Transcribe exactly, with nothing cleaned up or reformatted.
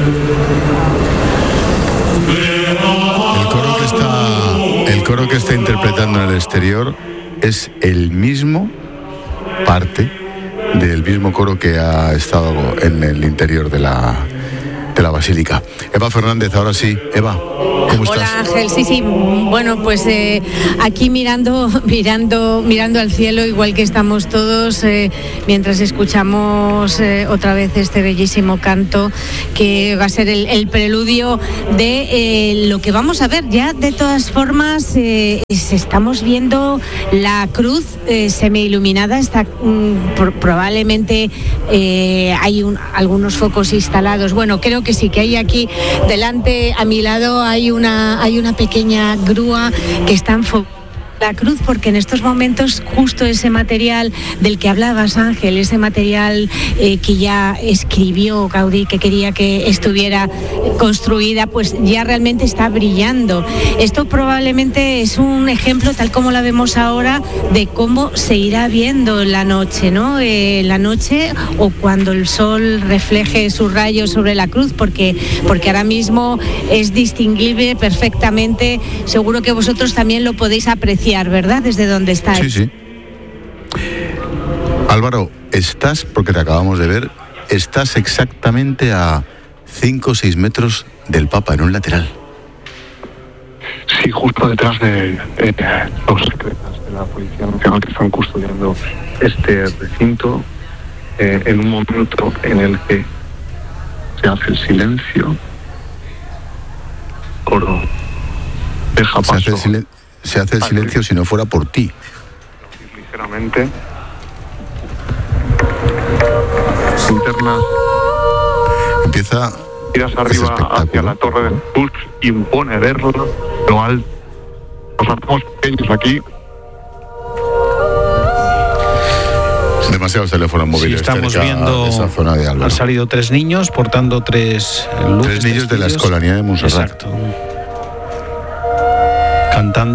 El coro que está, el coro que está interpretando en el exterior es el mismo parte del mismo coro que ha estado en el interior de la de la basílica. Eva Fernández, ahora sí. Eva, ¿cómo estás? Hola Ángel, sí, sí, bueno, pues eh, aquí mirando, mirando, mirando al cielo, igual que estamos todos, eh, mientras escuchamos eh, otra vez este bellísimo canto, que va a ser el, el preludio de eh, lo que vamos a ver. Ya de todas formas, eh, estamos viendo la cruz eh, semi-iluminada, está mm, por, probablemente eh, hay un, algunos focos instalados. Bueno, creo que sí, que hay aquí delante a mi lado hay una hay una pequeña grúa que está enfocada la cruz, porque en estos momentos justo ese material del que hablabas, Ángel, ese material eh, que ya escribió Gaudí, que quería que estuviera construida, pues ya realmente está brillando. Esto probablemente es un ejemplo, tal como la vemos ahora, de cómo se irá viendo la noche, ¿no? Eh, la noche o cuando el sol refleje sus rayos sobre la cruz, porque, porque ahora mismo es distinguible perfectamente. Seguro que vosotros también lo podéis apreciar, ¿verdad? Desde donde estáis. Sí, sí. Álvaro, estás, porque te acabamos de ver, estás exactamente a cinco o seis metros del Papa, en un lateral. Sí, justo detrás de eh, los secretas de la Policía Nacional que están custodiando este recinto, eh, en un momento en el que se hace el silencio, coro deja paso. Se hace el silencio. Se hace el silencio si no fuera por ti. Ligeramente. Linternas. Empieza. Tiras arriba hacia la Torre de Jesús, impone verlo, lo alto. Nos hacemos pequeños aquí. Demasiados teléfonos móviles. Sí, estamos cerca viendo. De esa zona de Álvaro. Han salido tres niños portando tres luces. Tres niños de la Escolanía de Montserrat. Exacto. Cantando.